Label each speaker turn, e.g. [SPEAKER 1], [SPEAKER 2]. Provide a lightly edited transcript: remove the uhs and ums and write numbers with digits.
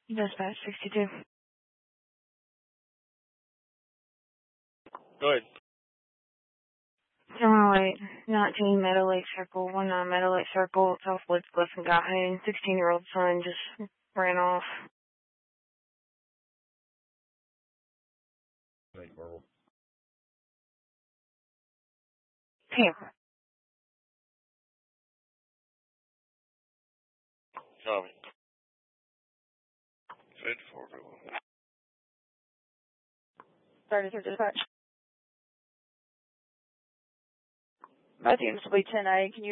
[SPEAKER 1] Dispatch 62.
[SPEAKER 2] Go ahead.
[SPEAKER 1] 708, 19 Meadow Lake Circle, 19 Meadow Lake Circle, Southwoods, Clifton Gahan, 16-year-old son just ran off. Tampa.
[SPEAKER 2] Copy. Fed Fargo.
[SPEAKER 3] 33 dispatch. Both units will be 10A. Can you